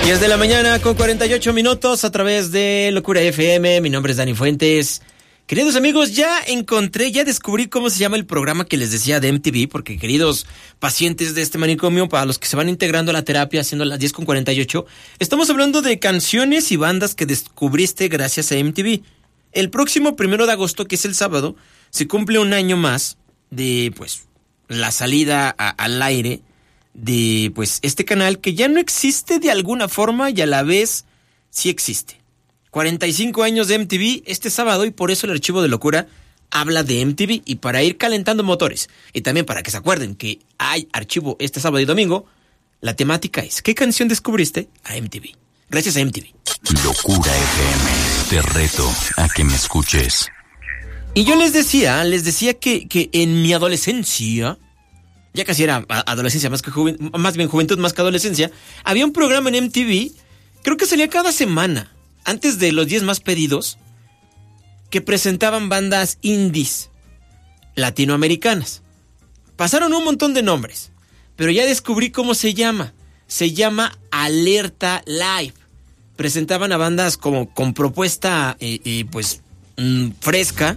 10 de la mañana con 48 minutos a través de Locura FM. Mi nombre es Dani Fuentes. Queridos amigos, ya descubrí cómo se llama el programa que les decía de MTV, porque queridos pacientes de este manicomio, para los que se van integrando a la terapia haciendo las 10 con 48, estamos hablando de canciones y bandas que descubriste gracias a MTV. El próximo 1 de agosto, que es el sábado, se cumple un año más de, pues, la salida al aire de, pues, este canal que ya no existe de alguna forma y a la vez sí existe. 45 años de MTV este sábado, y por eso el archivo de Locura habla de MTV. Y para ir calentando motores, y también para que se acuerden que hay archivo este sábado y domingo, la temática es: ¿qué canción descubriste a MTV? Gracias a MTV. Locura FM, te reto a que me escuches. Y yo les decía que en mi adolescencia, ya casi era adolescencia más bien juventud más que adolescencia, había un programa en MTV, creo que salía cada semana, antes de los 10 más pedidos, que presentaban bandas indies latinoamericanas. Pasaron un montón de nombres, pero ya descubrí cómo se llama. Se llama Alerta Live. Presentaban a bandas como con propuesta fresca.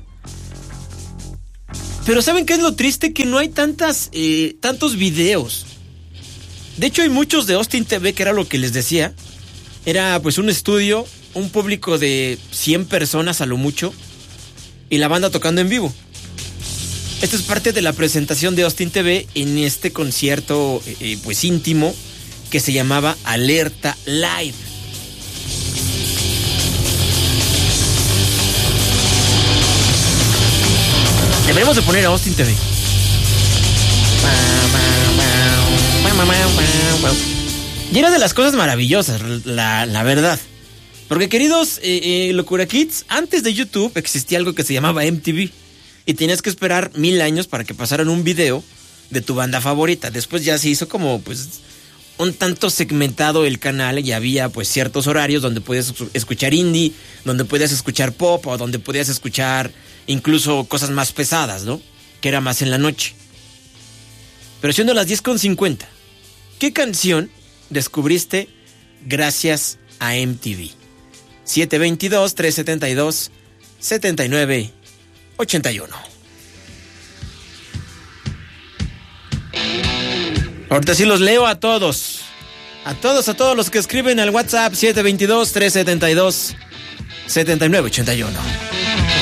Pero ¿saben qué es lo triste? Que no hay tantos videos. De hecho, hay muchos de Austin TV, que era lo que les decía. Era pues un estudio, un público de 100 personas a lo mucho, y la banda tocando en vivo. Esto es parte de la presentación de Austin TV en este concierto pues íntimo que se llamaba Alerta Live. Deberíamos de poner a Austin TV. Y era de las cosas maravillosas, la verdad. Porque queridos Locura Kids, antes de YouTube existía algo que se llamaba MTV. Y tenías que esperar 1000 años para que pasaran un video de tu banda favorita. Después ya se hizo como pues un tanto segmentado el canal, y había pues ciertos horarios donde podías escuchar indie, donde podías escuchar pop, o donde podías escuchar incluso cosas más pesadas, ¿no? Que era más en la noche. Pero siendo las 10:50, ¿qué canción descubriste gracias a MTV? 722-372-7981. Ahorita sí los leo a todos. A todos los que escriben al WhatsApp 722-372-7981.